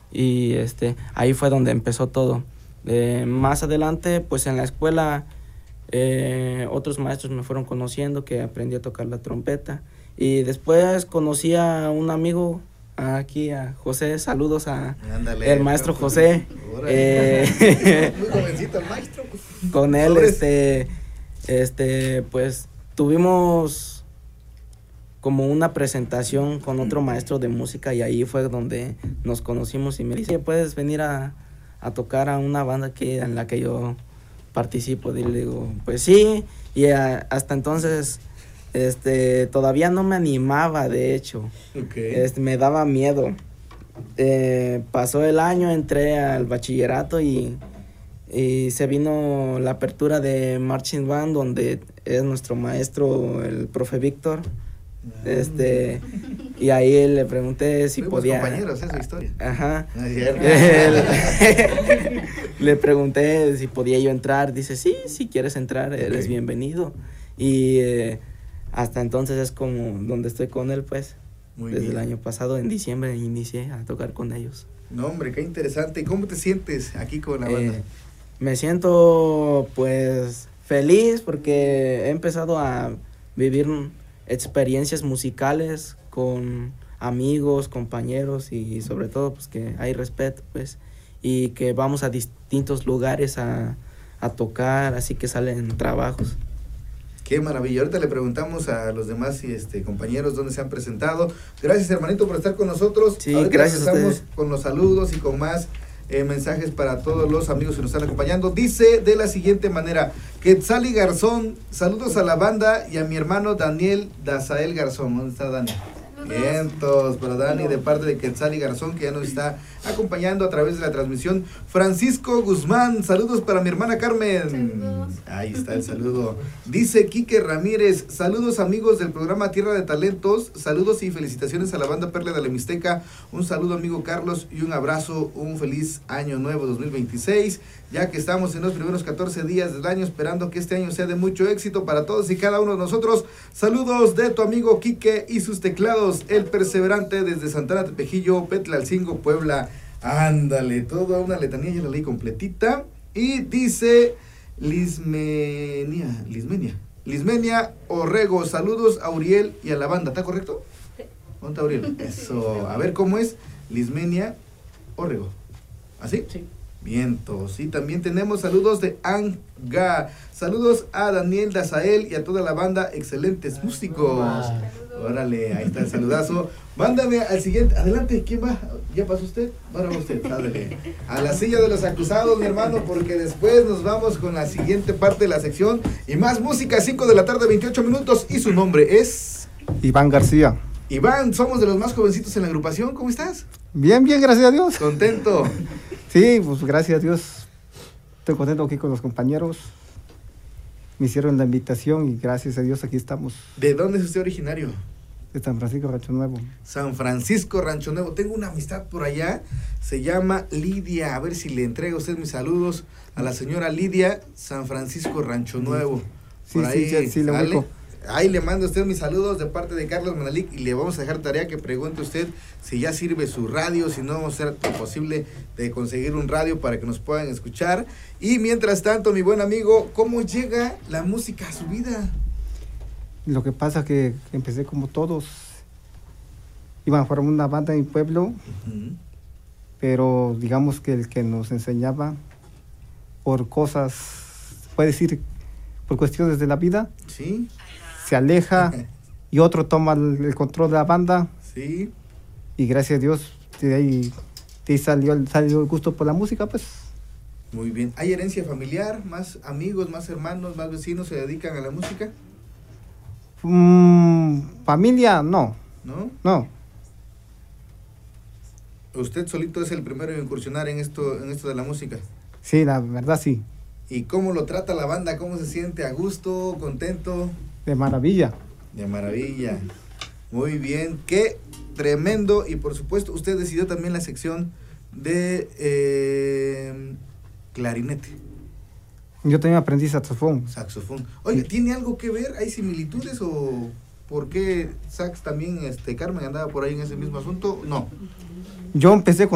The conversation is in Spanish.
y ahí fue donde empezó todo. Más adelante, pues en la escuela, otros maestros me fueron conociendo, que aprendí a tocar la trompeta, y después conocí a un amigo aquí, a José. Saludos a Ándale, el maestro José. Muy jovencito el maestro. Con él, pues tuvimos como una presentación con otro maestro de música, y ahí fue donde nos conocimos, y me dice, ¿puedes venir a tocar a una banda en la que yo participo? Y le digo, pues sí, y hasta entonces todavía no me animaba, de hecho. Okay. Me daba miedo. Pasó el año, entré al bachillerato y se vino la apertura de Marching Band, donde es nuestro maestro, el profe Víctor. Y ahí le pregunté si fuimos podía. Compañeros, esa es su historia. Ajá. No es cierto. Le pregunté si podía yo entrar. Dice, sí, si quieres entrar, eres bienvenido. Y hasta entonces es como donde estoy con él, pues. Muy Desde bien. el año pasado, en diciembre, inicié a tocar con ellos. No, hombre, qué interesante. ¿Cómo te sientes aquí con la banda? Me siento, pues, feliz porque he empezado a vivir experiencias musicales con amigos, compañeros, y sobre todo, pues, que hay respeto, pues, y que vamos a distintos lugares a tocar, así que salen trabajos. Qué maravilla. Ahorita le preguntamos a los demás compañeros dónde se han presentado. Gracias, hermanito, por estar con nosotros. Sí, ahorita gracias a empezamos ustedes. con los saludos y con más mensajes para todos los amigos que nos están acompañando. Dice de la siguiente manera: Quetzali Garzón, saludos a la banda y a mi hermano Daniel Dazael Garzón. ¿Dónde está Dani? Vientos para Dani, de parte de Quetzali Garzón, que ya nos está acompañando a través de la transmisión. Francisco Guzmán, saludos para mi hermana Carmen. Saludos. Ahí está el saludo. Dice Quique Ramírez, saludos amigos del programa Tierra de Talentos, saludos y felicitaciones a la banda Perla de la Mixteca, un saludo amigo Carlos y un abrazo, un feliz año nuevo 2026, ya que estamos en los primeros 14 días del año, esperando que este año sea de mucho éxito para todos y cada uno de nosotros. Saludos de tu amigo Quique y sus teclados, el perseverante desde Santana Tepejillo, Petlalcingo, Puebla. Ándale, toda una letanía, ya la leí completita. Y dice Lismenia Orrego, saludos a Uriel y a la banda, ¿está correcto? Sí. ¿Dónde está Uriel? Eso, a ver cómo es Lismenia Orrego. ¿Así? Sí. Vientos. Y también tenemos saludos de Anga. Saludos a Daniel Dazael y a toda la banda, excelentes músicos. Órale, ahí está el saludazo. Mándame al siguiente. Adelante, ¿quién va? ¿Ya pasó usted? Ahora va usted, ándale. A la silla de los acusados, mi hermano, porque después nos vamos con la siguiente parte de la sección. Y más música, 5 de la tarde, 28 minutos. Y su nombre es Iván García. Iván, somos de los más jovencitos en la agrupación. ¿Cómo estás? Bien, gracias a Dios. Contento. Sí, pues gracias a Dios. Estoy contento aquí con los compañeros. Me hicieron la invitación y gracias a Dios aquí estamos. ¿De dónde es usted originario? De San Francisco, Rancho Nuevo. San Francisco, Rancho Nuevo. Tengo una amistad por allá, se llama Lidia. A ver si le entrega a usted mis saludos a la señora Lidia, San Francisco, Rancho Nuevo. Sí, Por ahí, sí, le ¿sale? ubico. Ahí le mando a usted mis saludos de parte de Carlos Manalic y le vamos a dejar tarea que pregunte usted si ya sirve su radio, si no vamos a hacer lo posible de conseguir un radio para que nos puedan escuchar. Y mientras tanto, mi buen amigo, ¿cómo llega la música a su vida? Lo que pasa es que empecé como todos. Iban a formar una banda en mi pueblo, pero digamos que el que nos enseñaba por cosas, puede decir, por cuestiones de la vida, ¿Sí? se aleja y otro toma el control de la banda Sí. y gracias a Dios de ahí salió el gusto por la música, pues. Muy bien. ¿Hay herencia familiar? ¿Más amigos, más hermanos, más vecinos se dedican a la música? Familia, no. ¿No? ¿Usted solito es el primero en incursionar en esto de la música? Sí, la verdad sí, ¿Y cómo lo trata la banda? ¿Cómo se siente? ¿A gusto? ¿Contento? de maravilla. De maravilla. Muy bien. Qué tremendo. Y por supuesto, usted decidió también la sección de clarinete. Yo también aprendí saxofón. Saxofón. Oye, ¿tiene algo que ver? ¿Hay similitudes o por qué sax también, Carmen andaba por ahí en ese mismo asunto? No. Yo empecé con